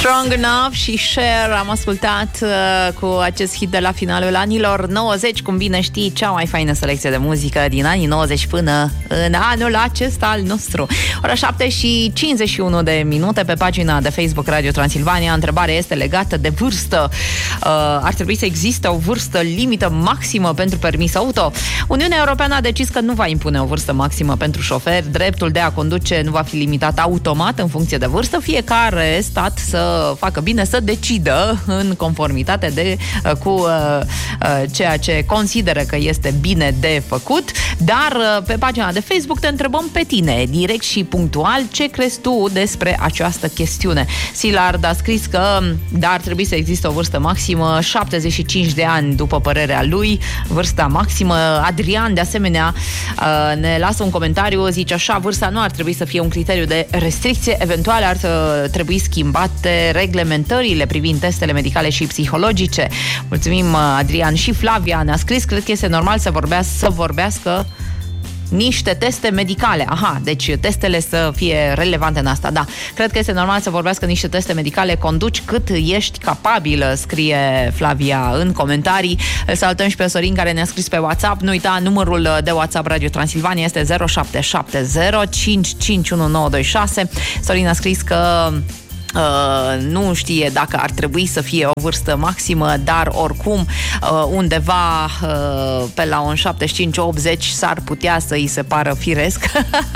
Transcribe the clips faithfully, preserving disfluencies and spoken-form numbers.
Strong Enough și Cher am ascultat uh, cu acest hit de la finalul anilor nouăzeci, cum bine știi, cea mai faină selecție de muzică din anii nouăzeci până în anul acesta al nostru. Ora șapte și cincizeci și unu de minute pe pagina de Facebook Radio Transilvania. Întrebarea este legată de vârstă. Uh, ar trebui să existe o vârstă limită maximă pentru permis auto? Uniunea Europeană a decis că nu va impune o vârstă maximă pentru șoferi. Dreptul de a conduce nu va fi limitat automat în funcție de vârstă. Fiecare stat să facă bine să decidă în conformitate de, cu uh, ceea ce consideră că este bine de făcut. Dar uh, pe pagina de Facebook te întrebăm pe tine, direct și punctual, ce crezi tu despre această chestiune. Silard a scris că da, ar trebui să existe o vârstă maximă, șaptezeci și cinci de ani după părerea lui, vârsta maximă. Adrian, de asemenea, uh, ne lasă un comentariu, zice așa: vârsta nu ar trebui să fie un criteriu de restricție, eventual ar trebui schimbate reglementările privind testele medicale și psihologice. Mulțumim, Adrian. Și Flavia ne-a scris, cred că este normal să vorbească, să vorbească niște teste medicale. Aha, deci testele să fie relevante în asta, da. Cred că este normal să vorbească niște teste medicale, conduci cât ești capabilă, scrie Flavia în comentarii. Îl salutăm și pe Sorin, care ne-a scris pe WhatsApp. Nu uita, numărul de WhatsApp Radio Transilvania este zero șapte șapte zero cinci cinci unu nouă doi șase. Sorin a scris că Uh, nu știe dacă ar trebui să fie o vârstă maximă, dar oricum uh, undeva uh, pe la un șaptezeci și cinci optzeci s-ar putea să îi se pară firesc.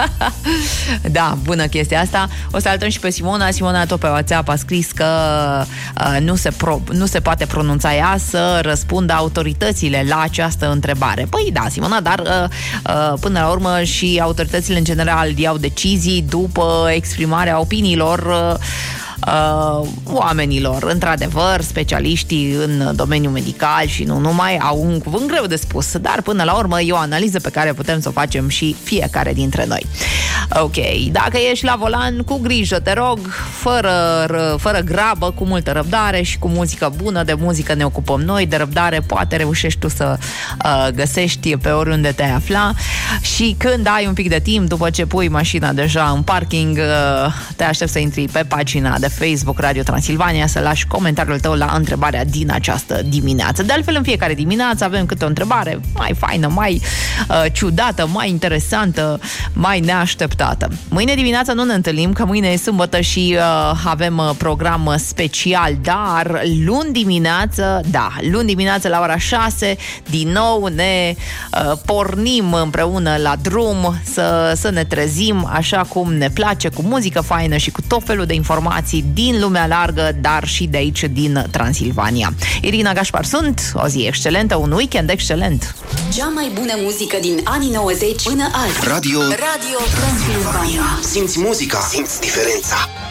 Da, bună chestia asta. O să salutăm și pe Simona. Simona tot pe WhatsApp a scris că uh, nu, se pro- nu se poate pronunța ea, să răspundă autoritățile la această întrebare. Păi da, Simona, dar uh, uh, până la urmă și autoritățile în general iau decizii după exprimarea opiniilor uh, Uh, oamenilor. Într-adevăr, specialiștii în domeniul medical și nu numai au un cuvânt greu de spus, dar până la urmă e o analiză pe care putem să o facem și fiecare dintre noi. Ok, dacă ești la volan, cu grijă, te rog, fără, fără grabă, cu multă răbdare și cu muzică bună. De muzică ne ocupăm noi, de răbdare poate reușești tu să uh, găsești pe oriunde te afla. Și când ai un pic de timp, după ce pui mașina deja în parking, uh, te aștept să intri pe pagina de Facebook Radio Transilvania, să lași comentariul tău la întrebarea din această dimineață. De altfel, în fiecare dimineață avem câte o întrebare mai faină, mai uh, ciudată, mai interesantă, mai neașteptată. Mâine dimineață nu ne întâlnim, că mâine e sâmbătă și uh, avem uh, program special, dar luni dimineață, da, luni dimineață la ora șase, din nou ne uh, pornim împreună la drum să, să ne trezim așa cum ne place, cu muzică faină și cu tot felul de informații din lumea largă, dar și de aici, din Transilvania. Irina Gașpar sunt, o zi excelentă, un weekend excelent. Cea mai bună muzică din anii nouăzeci până azi. Radio Radio Transilvania. Simți muzica, simți diferența.